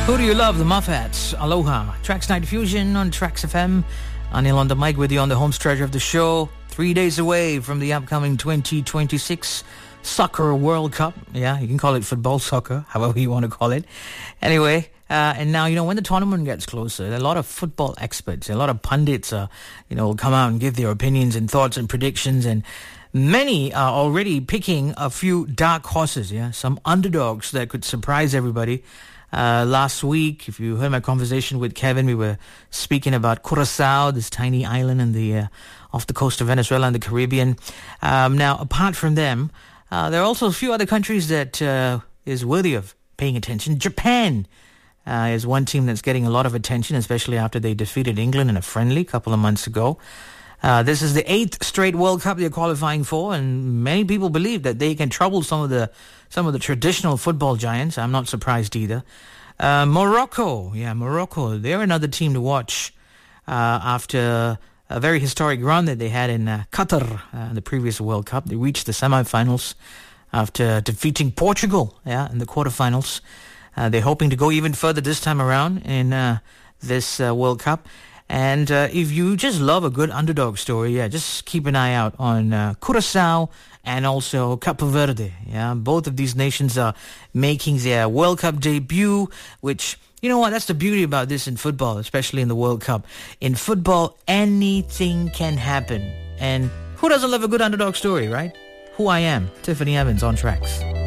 Who do you love? The Muffets. Aloha. Tracks Night Fusion on Tracks FM. Anil on the mic with you on the home stretch of the show. 3 days away from the upcoming 2026 Soccer World Cup. Yeah, you can call it football, soccer, however you want to call it. Anyway, and now, when the tournament gets closer, a lot of football experts, a lot of pundits, will come out and give their opinions and thoughts and predictions. And many are already picking a few dark horses, some underdogs that could surprise everybody. Last week, if you heard my conversation with Kevin, we were speaking about Curacao, this tiny island in the off the coast of Venezuela in the Caribbean. Now, apart from them, there are also a few other countries that is worthy of paying attention. Japan is one team that's getting a lot of attention, especially after they defeated England in a friendly a couple of months ago. This is the 8th straight World Cup they're qualifying for, and many people believe that they can trouble some of the traditional football giants. I'm not surprised either. Morocco, they're another team to watch after a very historic run that they had in Qatar, the previous World Cup. They reached the semifinals after defeating Portugal, in the quarterfinals. They're hoping to go even further this time around in this World Cup. And if you just love a good underdog story, just keep an eye out on Curacao and also Cape Verde. Both of these nations are making their World Cup debut, which, you know what, that's the beauty about this in football, especially in the World Cup. In football, anything can happen. And who doesn't love a good underdog story, right? Who I Am, Tiffany Evans on Tracks.